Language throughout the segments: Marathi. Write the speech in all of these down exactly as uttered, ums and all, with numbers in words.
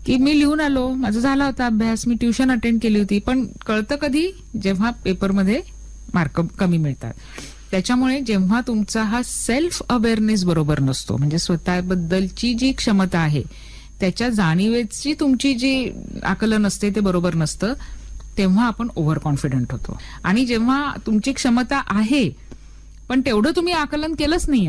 की मी लिहून आलो, माझा झाला होता अभ्यास, मी ट्युशन अटेंड केली होती, पण कळतं कधी जेव्हा पेपरमध्ये मार्क कमी मिळतात. त्याच्यामुळे जेव्हा तुमचा हा सेल्फ अवेअरनेस बरोबर नसतो, म्हणजे स्वतःबद्दलची जी क्षमता आहे त्याच्या जाणीवेची तुमची जी आकलन असते ते बरोबर नसतं, तेव्हा आपण ओव्हर कॉन्फिडंट होतो. आणि जेव्हा तुमची क्षमता आहे पण तेवढं तुम्ही आकलन केलंच नाही,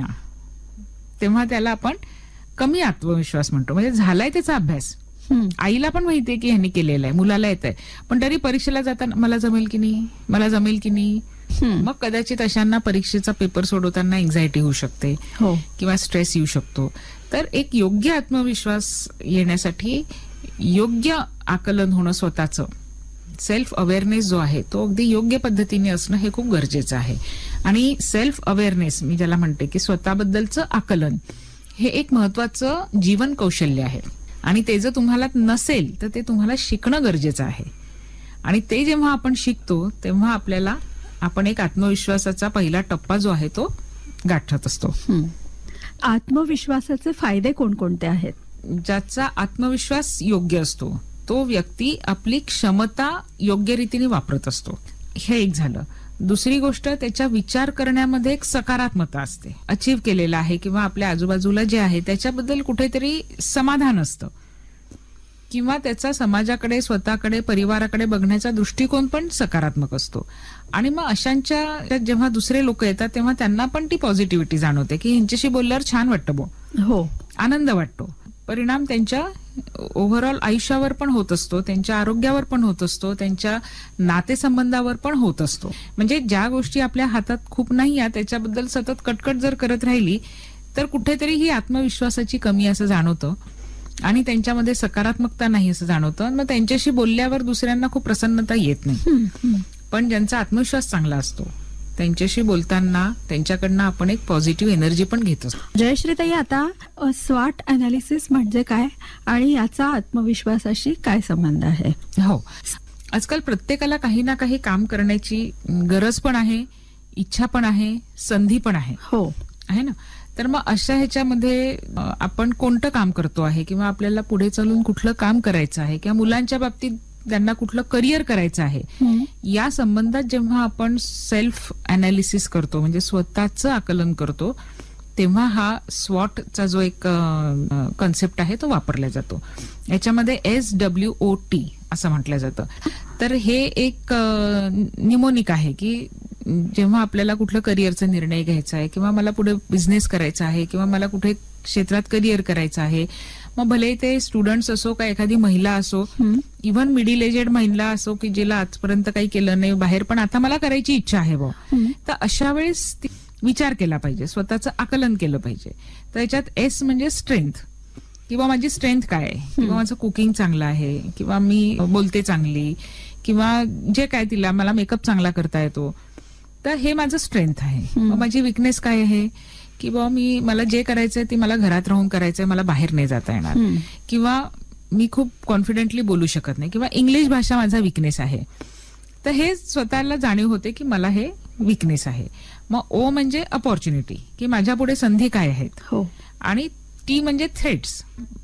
तेव्हा त्याला आपण कमी आत्मविश्वास म्हणतो. म्हणजे झालाय त्याचा अभ्यास, आईला पण माहितीये की ह्यांनी केलेला आहे, मुलाला येत आहे, पण तरी परीक्षेला जाताना मला जमेल की नाही, मला जमेल की नाही, मग कदाचित अशांना परीक्षेचा पेपर सोडवताना एन्झायटी होऊ शकते किंवा स्ट्रेस येऊ शकतो. तर एक योग्य आत्मविश्वास येण्यासाठी योग्य आकलन होणं, स्वतःचं सेल्फ अवेअरनेस जो आहे तो अगदी योग्य पद्धतीने असणं हे खूप गरजेचं आहे. आणि सेल्फ अवेअरनेस मी ज्याला म्हणते की स्वतःबद्दलचं आकलन हे एक महत्वाचं जीवन कौशल्य आहे. आणि ते जर तुम्हाला नसेल तर ते तुम्हाला शिकणं गरजेचं आहे. आणि ते जेव्हा आपण शिकतो तेव्हा आपल्याला आपण एक आत्मविश्वासाचा पहिला टप्पा जो आहे तो गाठत असतो. आत्मविश्वासाचे फायदे कोणकोणते आहेत? ज्याचा आत्मविश्वास योग्य असतो तो व्यक्ती आपली क्षमता योग्य रीतीने वापरत असतो, हे एक झालं. दुसरी गोष्ट, त्याच्या विचार करण्यामध्ये एक सकारात्मकता असते, अचीव केलेला आहे किंवा आपल्या आजूबाजूला जे आहे त्याच्याबद्दल कुठेतरी समाधान असतं, किंवा त्याचा समाजाकडे, स्वतःकडे, परिवाराकडे बघण्याचा दृष्टिकोन पण सकारात्मक असतो. आणि मग अशांच्या जेव्हा दुसरे लोक येतात तेव्हा त्यांना पण ती पॉझिटिव्हिटी जाणवते की ह्यांच्याशी बोलल्यावर छान वाटतं, बो हो आनंद वाटतो. परिणाम त्यांच्या ओव्हरऑल आयुष्यावर पण होत असतो, त्यांच्या आरोग्यावर पण होत असतो, त्यांच्या नातेसंबंधावर पण होत असतो. म्हणजे ज्या गोष्टी आपल्या हातात खूप नाही आहे त्याच्याबद्दल सतत कटकट जर करत राहिली तर कुठेतरी ही आत्मविश्वासाची कमी असं जाणवतं आणि त्यांच्यामध्ये सकारात्मकता नाही असं जाणवतं. मग त्यांच्याशी बोलल्यावर दुसऱ्यांना खूप प्रसन्नता येत नाही. पण ज्यांचा आत्मविश्वास चांगला असतो त्यांच्याशी बोलताना त्यांच्याकडनं आपण एक पॉझिटिव्ह एनर्जी पण घेतो. जयश्रीताई, आता स्वॉट अनालिसिस म्हणजे काय आणि याचा आत्मविश्वासाशी काय संबंध आहे? हो, आजकाल प्रत्येकाला काही ना काही काम करण्याची गरज पण आहे, इच्छा पण आहे, संधी पण आहे, हो आहे ना. तर मग अशा ह्याच्यामध्ये आपण कोणतं काम करतो आहे किंवा आपल्याला पुढे चालून कुठलं काम करायचं आहे किंवा मुलांच्या बाबतीत त्यांना कुठलं करिअर करायचं आहे, या संबंधात जेव्हा आपण सेल्फ अनालिसिस करतो म्हणजे स्वतःचं आकलन करतो तेव्हा हा स्वॉटचा जो एक कन्सेप्ट आहे तो वापरला जातो. याच्यामध्ये एस डब्ल्यू ओ टी असं म्हटलं जातं. तर हे एक निमोनिक आहे की जेव्हा आपल्याला कुठलं करिअरचा निर्णय घ्यायचा आहे किंवा मला पुढे बिझनेस करायचा आहे किंवा मला कुठे क्षेत्रात करिअर करायचं आहे, मग भले ते स्टुडंट्स असो का एखादी महिला असो, इव्हन मिडिल एजेड महिला असो की जिला आजपर्यंत काही केलं नाही बाहेर पण आता मला करायची इच्छा आहे बो, तर अशा वेळेस विचार केला पाहिजे, स्वतःचं आकलन केलं पाहिजे. तर याच्यात एस म्हणजे स्ट्रेंथ, किंवा माझी स्ट्रेंथ काय आहे, किंवा माझं कुकिंग चांगलं आहे, किंवा मी बोलते चांगली, किंवा जे काय तिला मला मेकअप चांगला करता येतो, तर हे माझं स्ट्रेंथ आहे. मग माझी विकनेस काय आहे की बाबा मी मला जे करायचंय ते मला घरात राहून करायचंय, मला बाहेर नाही जाता येणार, किंवा मी खूप कॉन्फिडेंटली बोलू शकत नाही, किंवा इंग्लिश भाषा माझा विकनेस आहे. तर हे स्वतःला जाणीव होते की मला हे विकनेस आहे. मग ओ म्हणजे अपॉर्च्युनिटी, की माझ्या पुढे संधी काय आहेत, आणि टी म्हणजे थ्रेट्स,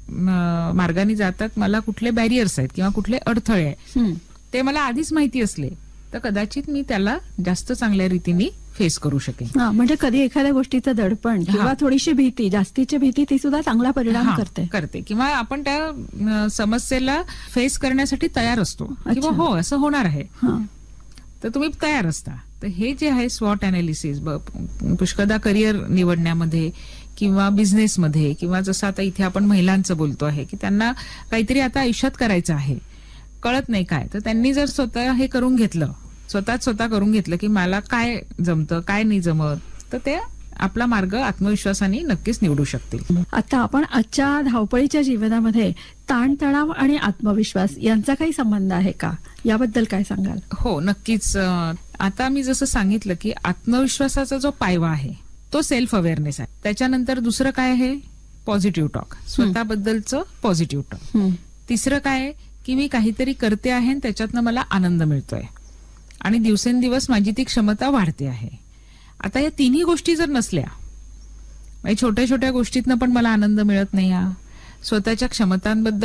मार्गाने जातात मला कुठले बॅरियर्स आहेत किंवा कुठले अडथळे आहेत, ते मला आधीच माहिती असले तर कदाचित मी त्याला जास्त चांगल्या रीतीने फेस करू शकेन. म्हणजे कधी एखाद्या गोष्टीचं दडपण किंवा थोडीशी भीती, जास्तीची भीती, ती सुद्धा चांगला परिणाम करते करते किंवा आपण त्या समस्येला फेस करण्यासाठी तयार असतो, किंवा हो असं होणार आहे तर तुम्ही तयार असता. तर हे जे आहे स्वॉट अनालिसिस पुष्कळदा करिअर निवडण्यामध्ये किंवा बिझनेसमध्ये, किंवा जसं आता इथे आपण महिलांचं बोलतो आहे की त्यांना काहीतरी आता आयुष्यात करायचं आहे, कळत नाही काय, तर त्यांनी जर स्वतः हे करून घेतलं, स्वतःच स्वतः करून घेतलं की मला काय जमतं काय नाही जमत, तर ते आपला मार्ग आत्मविश्वासाने नक्कीच निवडू शकतील. आता आपण आजच्या धावपळीच्या जीवनामध्ये ताणतणाव आणि आत्मविश्वास यांचा काही संबंध आहे का, याबद्दल काय सांगाल? हो नक्कीच. आता मी जसं सांगितलं की आत्मविश्वासाचा जो पायवा आहे तो सेल्फ अवेअरनेस आहे. त्याच्यानंतर दुसरं काय आहे, पॉझिटिव्ह टॉक, स्वतःबद्दलचं पॉझिटिव्ह टॉक. तिसरं काय आहे की मी काहीतरी करते आहे आणि त्याच्यातनं मला आनंद मिळतोय आणि दिवसेंदिवस माझी ती क्षमता वाढते आहे. आता या तिन्ही गोष्टी जर नसल्या, छोट्या छोट्या गोष्टीतनं पण मला आनंद मिळत नाही, स्वतःच्या क्षमतांबद्दल